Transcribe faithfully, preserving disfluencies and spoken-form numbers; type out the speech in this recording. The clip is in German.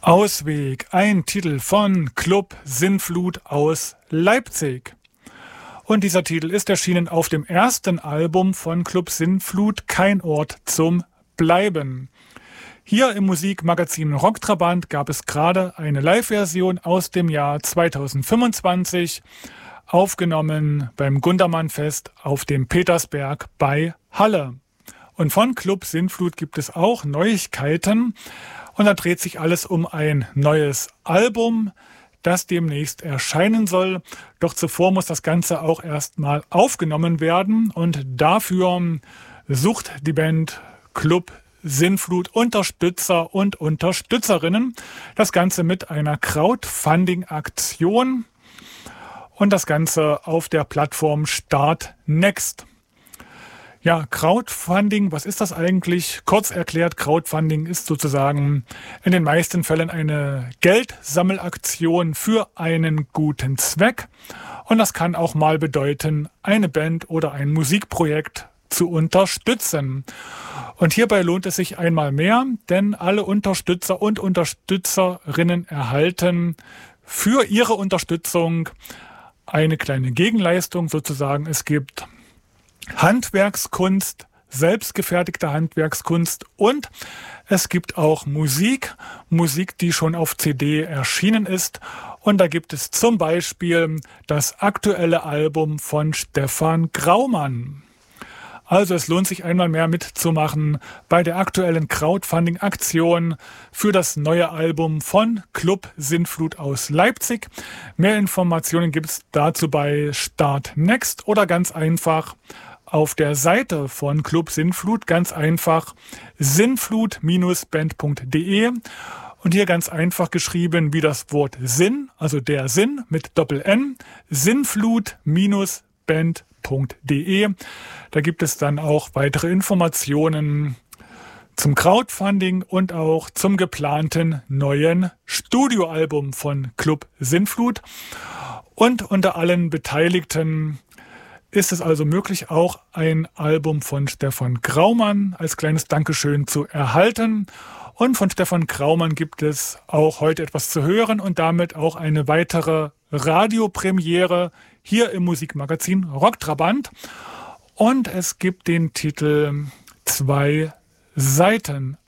Ausweg, ein Titel von Club Sinnflut aus Leipzig. Und dieser Titel ist erschienen auf dem ersten Album von Club Sinnflut, Kein Ort zum Bleiben. Hier im Musikmagazin Rocktrabant gab es gerade eine Live-Version aus dem Jahr zweitausendfünfundzwanzig, aufgenommen beim Gundermann-Fest auf dem Petersberg bei Halle. Und von Club Sinnflut gibt es auch Neuigkeiten. Und da dreht sich alles um ein neues Album, das demnächst erscheinen soll. Doch zuvor muss das Ganze auch erstmal aufgenommen werden. Und dafür sucht die Band Club Sinnflut Unterstützer und Unterstützerinnen. Das Ganze mit einer Crowdfunding-Aktion. Und das Ganze auf der Plattform Start Next. Ja, Crowdfunding, was ist das eigentlich? Kurz erklärt, Crowdfunding ist sozusagen in den meisten Fällen eine Geldsammelaktion für einen guten Zweck. Und das kann auch mal bedeuten, eine Band oder ein Musikprojekt zu unterstützen. Und hierbei lohnt es sich einmal mehr, denn alle Unterstützer und Unterstützerinnen erhalten für ihre Unterstützung eine kleine Gegenleistung sozusagen. Es gibt Handwerkskunst, selbstgefertigte Handwerkskunst und es gibt auch Musik, Musik, die schon auf C D erschienen ist. Und da gibt es zum Beispiel das aktuelle Album von Stefan Graumann. Also es lohnt sich einmal mehr mitzumachen bei der aktuellen Crowdfunding-Aktion für das neue Album von Club Sinnflut aus Leipzig. Mehr Informationen gibt es dazu bei Start Next oder ganz einfach auf der Seite von Club Sinnflut, ganz einfach sinnflut Bindestrich band punkt de und hier ganz einfach geschrieben wie das Wort Sinn, also der Sinn mit Doppel-N, sinnflut Bindestrich band punkt de. Da gibt es dann auch weitere Informationen zum Crowdfunding und auch zum geplanten neuen Studioalbum von Club Sinnflut. Und unter allen Beteiligten ist es also möglich, auch ein Album von Stefan Graumann als kleines Dankeschön zu erhalten. Und von Stefan Graumann gibt es auch heute etwas zu hören und damit auch eine weitere Radiopremiere hier im Musikmagazin Rocktrabant. Und es gibt den Titel Zwei Seiten.